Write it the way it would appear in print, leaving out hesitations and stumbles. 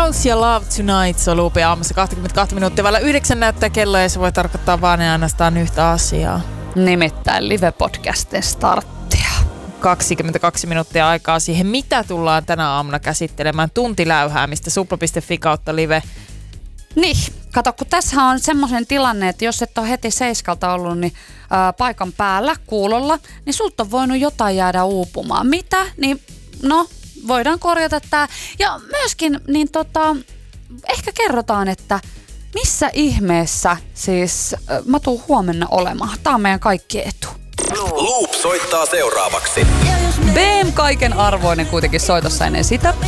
House ja Love Tonight Solupi aamussa 22 minuuttia vailla 9 näyttää kello ja se voi tarkoittaa vaan ja ainoastaan yhtä asiaa. Nimittäin live-podcasten starttia. 22 minuuttia aikaa siihen, mitä tullaan tänä aamuna käsittelemään. Tuntiläyhäämistä, supla.fi kautta live. Niin, kato, kun tässä on semmoinen tilanne, että jos et ole heti 7 ollut niin, paikan päällä, kuulolla, niin sulta on voinut jotain jäädä uupumaan. Mitä? Niin, no, voidaan korjata tää. Ja myöskin, niin ehkä kerrotaan, että missä ihmeessä siis mä tuun huomenna olemaan. Tää on meidän kaikkien etu. Loop soittaa seuraavaksi. BM kaiken arvoinen kuitenkin soitossa ennen sitä.